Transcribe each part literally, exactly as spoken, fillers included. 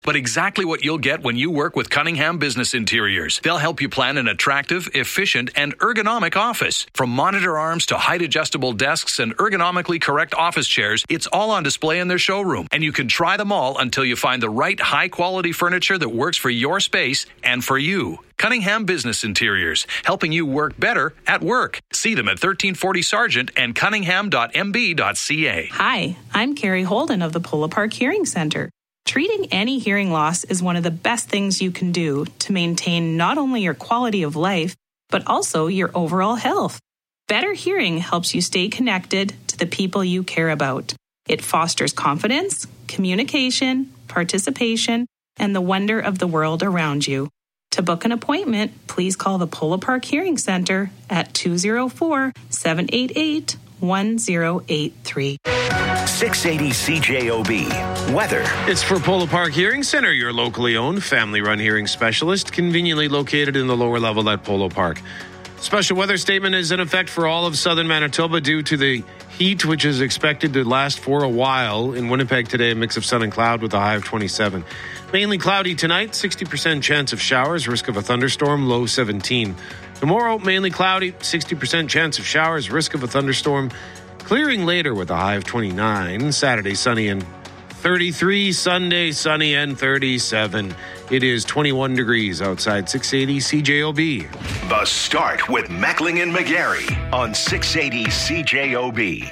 but exactly what you'll get when you work with Cunningham Business Interiors. They'll help you plan an attractive, efficient, and ergonomic office. From monitor arms to height-adjustable desks and ergonomically correct office chairs, it's all on display in their showroom, and you can try them all until you find the right high-quality furniture that works for your space and for you. Cunningham Business Interiors, helping you work better at work. See them at thirteen forty Sargent and cunningham dot m b dot c a. Hi, I'm Carrie Holden of the Polo Park Hearing Center. Treating any hearing loss is one of the best things you can do to maintain not only your quality of life, but also your overall health. Better hearing helps you stay connected to the people you care about. It fosters confidence, communication, participation, and the wonder of the world around you. To book an appointment, please call the Polo Park Hearing Center at two oh four, seven eight eight, one oh eight three. six eighty C J O B. Weather. It's for Polo Park Hearing Center, your locally owned, family-run hearing specialist, conveniently located in the lower level at Polo Park. Special weather statement is in effect for all of southern Manitoba due to the heat, which is expected to last for a while. In Winnipeg today, a mix of sun and cloud with a high of twenty-seven. Mainly cloudy tonight, sixty percent chance of showers, risk of a thunderstorm, low seventeen. Tomorrow, mainly cloudy, sixty percent chance of showers, risk of a thunderstorm, clearing later with a high of twenty-nine. Saturday, sunny and thirty-three. Sunday, sunny and thirty-seven. It is twenty-one degrees outside six eighty C J O B. The Start with Mackling and McGarry on six eighty C J O B.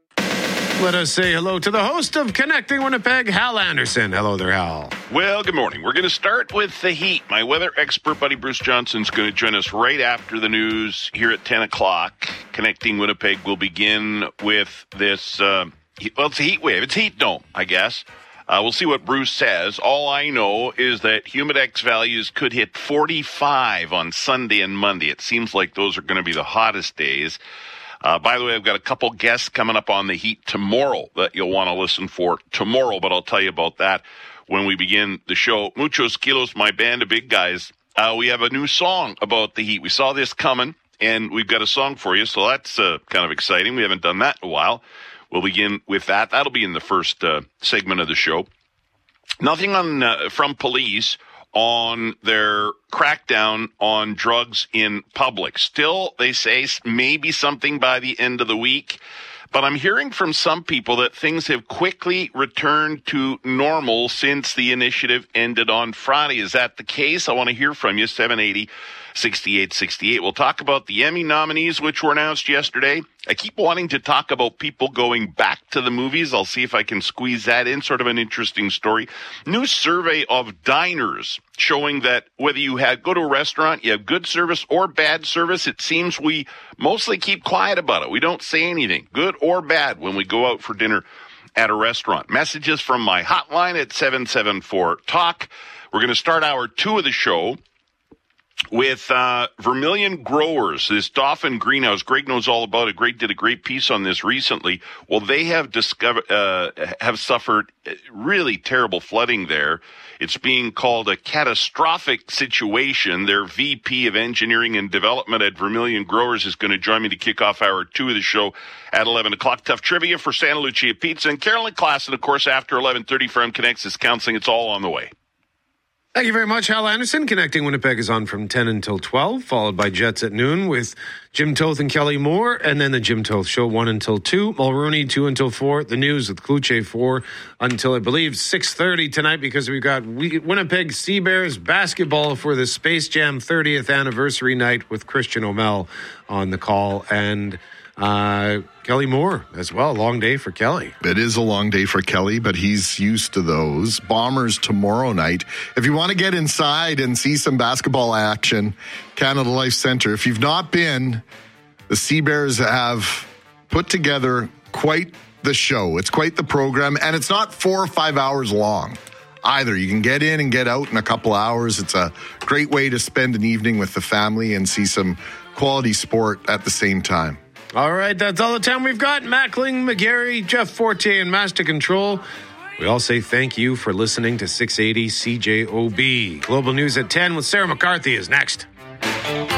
Let us say hello to the host of Connecting Winnipeg, Hal Anderson. Hello there, Hal. Well, good morning. We're going to start with the heat. My weather expert buddy Bruce Johnson is going to join us right after the news here at ten o'clock. Connecting Winnipeg will begin with this, uh, well, it's a heat wave. It's heat dome, I guess. Uh, we'll see what Bruce says. All I know is that humidex values could hit forty-five on Sunday and Monday. It seems like those are going to be the hottest days. Uh, by the way, I've got a couple guests coming up on the heat tomorrow that you'll want to listen for tomorrow, but I'll tell you about that when we begin the show. Muchos Kilos, my band of big guys. Uh, we have a new song about the heat. We saw this coming, and we've got a song for you, so that's uh, kind of exciting. We haven't done that in a while. We'll begin with that. That'll be in the first uh, segment of the show. Nothing on uh, from police on their crackdown on drugs in public. Still, they say maybe something by the end of the week. But I'm hearing from some people that things have quickly returned to normal since the initiative ended on Friday. Is that the case? I want to hear from you, seven eighty, sixty-eight sixty-eight. We'll talk about the Emmy nominees, which were announced yesterday. I keep wanting to talk about people going back to the movies. I'll see if I can squeeze that in, sort of an interesting story. New survey of diners showing that whether you had go to a restaurant, you have good service or bad service, it seems we mostly keep quiet about it. We don't say anything, good or bad, when we go out for dinner at a restaurant. Messages from my hotline at seven seven four talk. We're going to start hour two of the show with uh, Vermilion Growers, this Dauphin greenhouse. Greg knows all about it. Greg did a great piece on this recently. Well, they have discovered, uh, have suffered really terrible flooding there. It's being called a catastrophic situation. Their V P of Engineering and Development at Vermilion Growers is going to join me to kick off hour two of the show at eleven o'clock. Tough trivia for Santa Lucia Pizza. And Carolyn Klassen, of course, after eleven thirty from Connexus Counseling. It's all on the way. Thank you very much, Hal Anderson. Connecting Winnipeg is on from ten until twelve, followed by Jets at noon with Jim Toth and Kelly Moore, and then the Jim Toth Show one until two, Mulrooney two until four, the news with Kluche four until, I believe, six thirty tonight, because we've got Winnipeg Sea Bears basketball for the Space Jam thirtieth anniversary night with Christian O'Mell on the call, and Uh, Kelly Moore as well. Long day for Kelly. It is a long day for Kelly, but he's used to those. Bombers tomorrow night. If you want to get inside and see some basketball action, Canada Life Center. If you've not been, the Sea Bears have put together quite the show. It's quite the program, and it's not four or five hours long either. You can get in and get out in a couple hours. It's a great way to spend an evening with the family and see some quality sport at the same time. All right, that's all the time we've got. Mackling, McGarry, Jeff Forte, and Master Control. We all say thank you for listening to six eighty C J O B. Global News at ten with Sarah McCarthy is next.